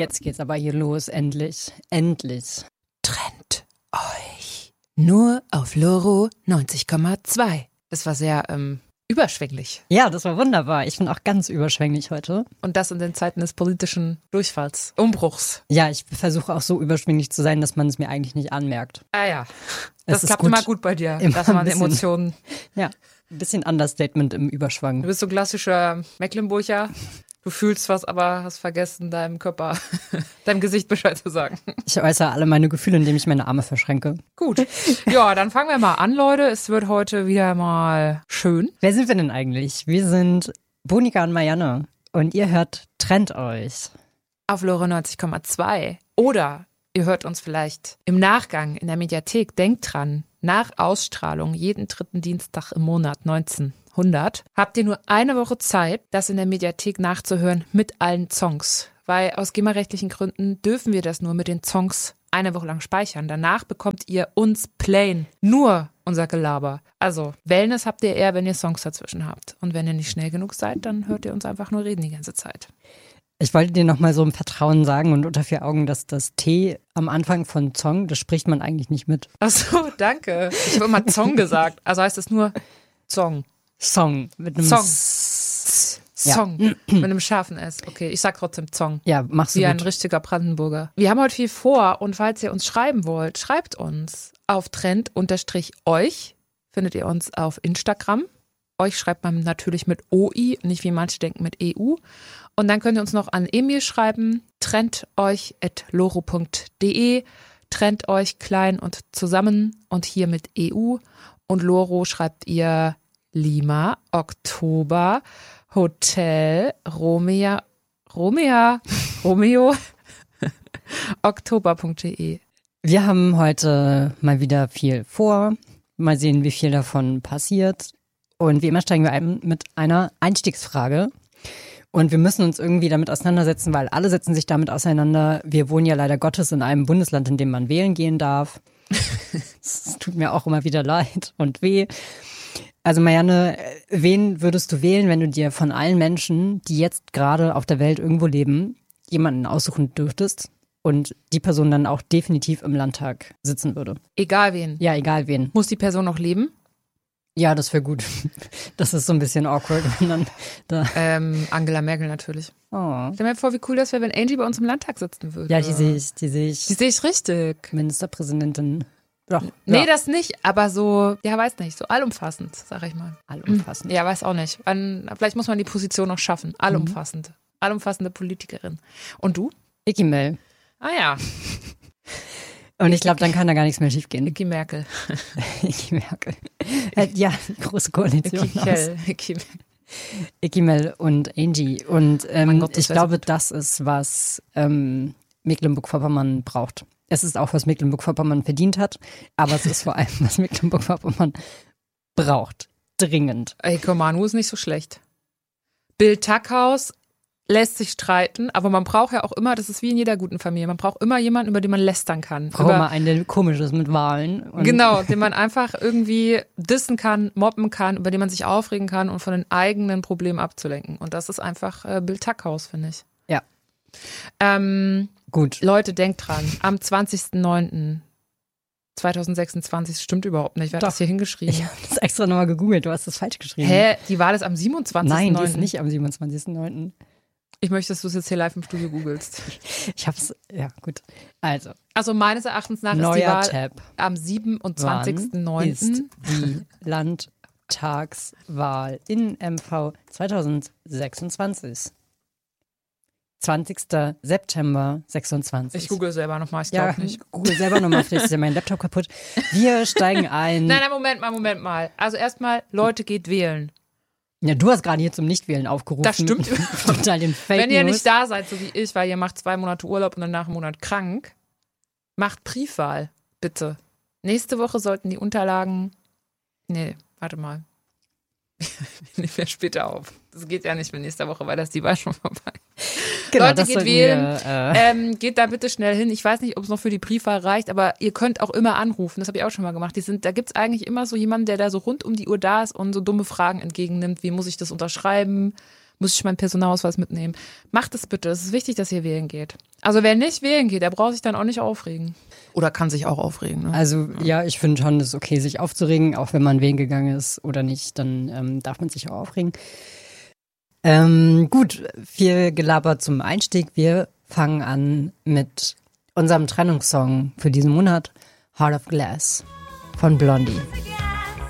Jetzt geht's aber hier los, endlich. Endlich. Trennt euch. Nur auf Loro 90,2. Das war sehr überschwänglich. Ja, das war wunderbar. Ich bin auch ganz überschwänglich heute. Und das in den Zeiten des politischen Durchfalls, Umbruchs. Ja, ich versuche auch so überschwänglich zu sein, dass man es mir eigentlich nicht anmerkt. Ah ja, das klappt gut. immer gut bei dir, Immer dass man ein bisschen. Emotionen... Ja, ein bisschen Understatement im Überschwang. Du bist so klassischer Mecklenburger. Du fühlst was, aber hast vergessen, deinem Körper, deinem Gesicht Bescheid zu sagen. Ich äußere alle meine Gefühle, indem ich meine Arme verschränke. Gut. Ja, dann fangen wir mal an, Leute. Es wird heute wieder mal schön. Wer sind wir denn eigentlich? Wir sind Bonika und Marianne und ihr hört Trennt euch. Auf Lore 90,2. Oder ihr hört uns vielleicht im Nachgang in der Mediathek. Denkt dran, nach Ausstrahlung jeden dritten Dienstag im Monat 1900 habt ihr nur eine Woche Zeit, das in der Mediathek nachzuhören mit allen Songs. Weil aus GEMA-rechtlichen Gründen dürfen wir das nur mit den Songs eine Woche lang speichern. Danach bekommt ihr uns plain nur unser Gelaber. Also Wellness habt ihr eher, wenn ihr Songs dazwischen habt. Und wenn ihr nicht schnell genug seid, dann hört ihr uns einfach nur reden die ganze Zeit. Ich wollte dir nochmal so im Vertrauen sagen und unter vier Augen, dass das T am Anfang von Song, das spricht man eigentlich nicht mit. Ach so, danke. Ich habe immer Song gesagt. Also heißt es nur Song. Song. Mit einem Song. Ja. Song. Mit einem scharfen S. Okay, ich sag trotzdem Song. Ja, machst du Wie ein gut. richtiger Brandenburger. Wir haben heute viel vor und falls ihr uns schreiben wollt, schreibt uns auf Trend_euch. Findet ihr uns auf Instagram. Euch schreibt man natürlich mit OI, nicht wie manche denken mit EU. Und dann könnt ihr uns noch an E-Mail schreiben, trendeuch@loro.de. Trennt euch klein und zusammen und hier mit EU. Und Loro schreibt ihr Lima, Oktober, Hotel, Romeo, oktober.de. Wir haben heute mal wieder viel vor. Mal sehen, wie viel davon passiert. Und wie immer steigen wir ein mit einer Einstiegsfrage. Und wir müssen uns irgendwie damit auseinandersetzen, weil alle setzen sich damit auseinander. Wir wohnen ja leider Gottes in einem Bundesland, in dem man wählen gehen darf. Es tut mir auch immer wieder leid und weh. Also Marianne, wen würdest du wählen, wenn du dir von allen Menschen, die jetzt gerade auf der Welt irgendwo leben, jemanden aussuchen dürftest und die Person dann auch definitiv im Landtag sitzen würde? Egal wen. Ja, egal wen. Muss die Person noch leben? Ja, das wäre gut. Das ist so ein bisschen awkward, wenn dann da. Angela Merkel natürlich. Oh. Stell mir vor, wie cool das wäre, wenn Angie bei uns im Landtag sitzen würde. Ja, die sehe ich. Die sehe ich richtig. Ministerpräsidentin. Doch. Nee, ja. das nicht, aber so, ja, weiß nicht, so allumfassend, sag ich mal. Allumfassend. Ja, weiß auch nicht. Vielleicht muss man die Position noch schaffen. Allumfassend. Allumfassende Politikerin. Und du? Vicky Mel. Ah ja, Und ich glaube, dann kann da gar nichts mehr schief gehen. Vicky Merkel. Vicky Merkel. Ja, die große Koalition Vicky aus Kell. Vicky Merkel. Vicky Mel und Angie. Und Mein Gott, das ich wär so glaube, gut. das ist, was Mecklenburg-Vorpommern braucht. Es ist auch, was Mecklenburg-Vorpommern verdient hat, aber es ist vor allem, was Mecklenburg-Vorpommern braucht. Dringend. Ey, Komanu ist nicht so schlecht. Bill Tackhaus lässt sich streiten, aber man braucht ja auch immer, das ist wie in jeder guten Familie, man braucht immer jemanden, über den man lästern kann. Braucht mal einen, der komisch ist mit Wahlen. Und Genau, den man einfach irgendwie dissen kann, mobben kann, über den man sich aufregen kann und von den eigenen Problemen abzulenken. Und das ist einfach Bill Tackhaus, finde ich. Ja. Gut. Leute, denkt dran, am 20.09.2026, stimmt überhaupt nicht, wer hat Doch. das hier hingeschrieben? Ich habe das extra nochmal gegoogelt, du hast das falsch geschrieben. Hä, die Wahl ist am 27.09. Nein, die ist nicht am 27.09. Ich möchte, dass du es jetzt hier live im Studio googelst. Ich hab's, ja gut. Also, meines Erachtens nach ist die neuer Wahl Tab. am Wann ist 27.09. die Landtagswahl in MV 2026? 20. September 26. Ich google selber nochmal, ich Ja, glaube nicht. google selber nochmal, vielleicht ist ja mein Laptop kaputt. Wir steigen ein. Nein, Moment mal. Also erstmal, Leute, geht wählen. Ja, du hast gerade hier zum Nichtwählen aufgerufen. Das stimmt. Total den Fake Wenn ihr News. nicht da seid, so wie ich, weil ihr macht 2 Monate Urlaub und danach einen Monat krank, macht Briefwahl, bitte. Nächste Woche sollten die Unterlagen... Nee, warte mal. Ich nehme ja später auf. Das geht ja nicht mehr nächste Woche, weil das die Wahl schon vorbei. Genau, Leute, das geht sollten wählen. Geht da bitte schnell hin. Ich weiß nicht, ob es noch für die Briefwahl reicht, aber ihr könnt auch immer anrufen. Das habe ich auch schon mal gemacht. Da gibt es eigentlich immer so jemanden, der da so rund um die Uhr da ist und so dumme Fragen entgegennimmt. Wie muss ich das unterschreiben? muss ich meinen Personalausweis mitnehmen. Macht es bitte, es ist wichtig, dass ihr wählen geht. Also wer nicht wählen geht, der braucht sich dann auch nicht aufregen. Oder kann sich auch aufregen. Ne? Also ja, ich finde schon, es ist okay, sich aufzuregen, auch wenn man wählen gegangen ist oder nicht, dann darf man sich auch aufregen. Gut, viel Gelaber zum Einstieg. Wir fangen an mit unserem Trennungssong für diesen Monat, Heart of Glass von Blondie.